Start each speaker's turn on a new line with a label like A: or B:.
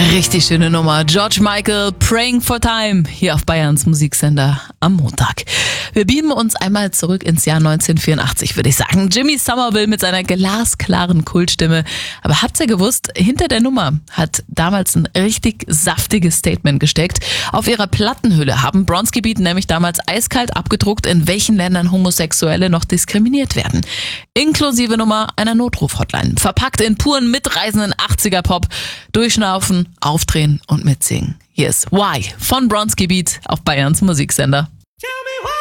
A: Richtig schöne Nummer. George Michael, Praying for Time, hier auf Bayerns Musiksender am Montag. Wir beamen uns einmal zurück ins Jahr 1984, würde ich sagen. Jimmy Somerville mit seiner glasklaren Kultstimme. Aber habt ihr gewusst, hinter der Nummer hat damals ein richtig saftiges Statement gesteckt. Auf ihrer Plattenhülle haben Bronski Beat nämlich damals eiskalt abgedruckt, in welchen Ländern Homosexuelle noch diskriminiert werden. Inklusive Nummer einer Notruf-Hotline. Verpackt in puren mitreißenden 80er-Pop. Durchschnaufen, aufdrehen und mitsingen. Hier ist Why von Bronski Beat auf Bayerns Musiksender.
B: Tell me why.